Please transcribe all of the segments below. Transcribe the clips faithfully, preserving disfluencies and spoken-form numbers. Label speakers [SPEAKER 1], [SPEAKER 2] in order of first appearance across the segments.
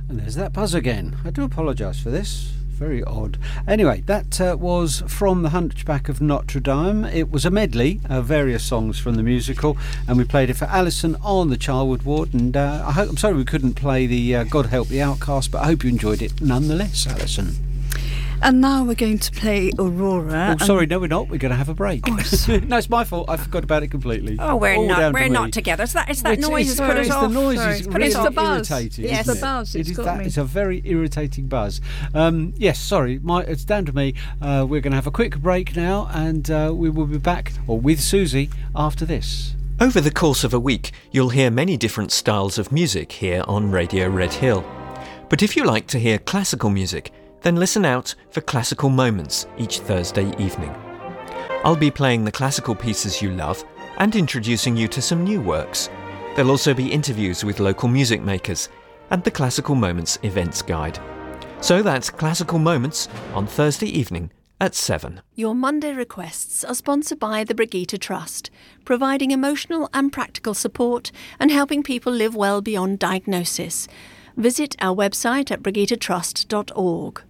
[SPEAKER 1] And there's that buzz again. I do apologise for this. Very odd. Anyway, that uh, was from The Hunchback of Notre Dame. It was a medley of various songs from the musical, and we played it for Alison on the Childwood Ward. And uh, I hope, I'm sorry we couldn't play the uh, God Help the Outcast, but I hope you enjoyed it nonetheless, Alison.
[SPEAKER 2] And now we're going to play Aurora.
[SPEAKER 1] Oh, sorry, no, we're not. We're going to have a break.
[SPEAKER 2] Oh, sorry.
[SPEAKER 1] No, it's my fault. I forgot about it completely.
[SPEAKER 3] Oh, we're
[SPEAKER 1] All
[SPEAKER 3] not. We're
[SPEAKER 1] to
[SPEAKER 3] not
[SPEAKER 1] me.
[SPEAKER 3] together. It's that. It's that
[SPEAKER 1] It's-
[SPEAKER 3] noise
[SPEAKER 1] it's-
[SPEAKER 3] has put us
[SPEAKER 1] it's
[SPEAKER 3] off.
[SPEAKER 1] the noise
[SPEAKER 3] Sorry,
[SPEAKER 1] is
[SPEAKER 3] it's put
[SPEAKER 1] really
[SPEAKER 3] us off.
[SPEAKER 2] the buzz.
[SPEAKER 1] irritating.
[SPEAKER 2] Yes,
[SPEAKER 1] isn't
[SPEAKER 2] the
[SPEAKER 1] it?
[SPEAKER 2] buzz.
[SPEAKER 1] It
[SPEAKER 2] It's
[SPEAKER 1] is
[SPEAKER 2] got
[SPEAKER 1] that.
[SPEAKER 2] me.
[SPEAKER 1] It's a very irritating buzz. Um, yes, sorry. My, it's down to me. Uh, we're going to have a quick break now, and uh, we will be back, or with Susie, after this.
[SPEAKER 4] Over the course of a week, you'll hear many different styles of music here on Radio Red Hill. But if you like to hear classical music, then listen out for Classical Moments each Thursday evening. I'll be playing the classical pieces you love and introducing you to some new works. There'll also be interviews with local music makers and the Classical Moments events guide. So that's Classical Moments on Thursday evening at seven.
[SPEAKER 5] Your Monday requests are sponsored by the Brigitte Trust, providing emotional and practical support and helping people live well beyond diagnosis. Visit our website at brigitte trust dot org.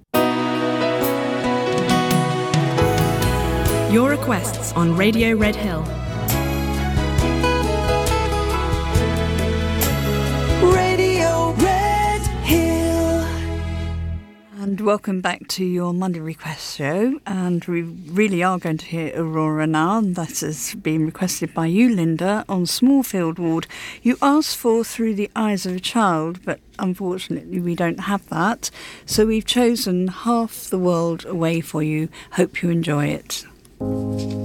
[SPEAKER 6] Your requests on Radio Red Hill.
[SPEAKER 2] Radio Red Hill. And welcome back to your Monday Request show. And we really are going to hear Aurora now. And that has been requested by you, Linda, on Smallfield Ward. You asked for Through the Eyes of a Child, but unfortunately we don't have that. So we've chosen Half the World Away for you. Hope you enjoy it.